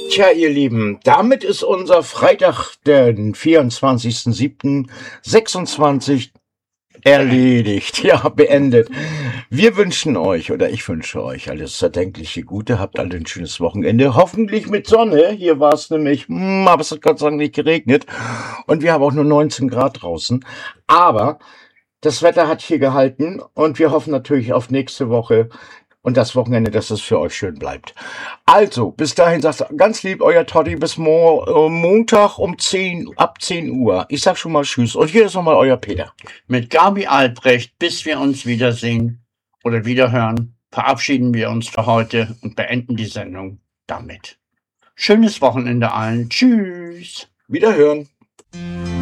Tja, ihr Lieben, damit ist unser Freitag, den 24.07.26 erledigt. Ja, beendet. Wir wünschen euch, oder ich wünsche euch alles erdenkliche Gute. Habt alle ein schönes Wochenende. Hoffentlich mit Sonne. Hier war es nämlich, aber es hat Gott sei Dank nicht geregnet. Und wir haben auch nur 19 Grad draußen. Aber das Wetter hat hier gehalten und wir hoffen natürlich auf nächste Woche und das Wochenende, dass es für euch schön bleibt. Also, bis dahin sagt ganz lieb euer Totti bis Montag ab 10 Uhr. Ich sag schon mal Tschüss. Und hier ist nochmal euer Peter. Mit Gabi Albrecht, bis wir uns wiedersehen oder wiederhören, verabschieden wir uns für heute und beenden die Sendung damit. Schönes Wochenende allen. Tschüss. Wiederhören.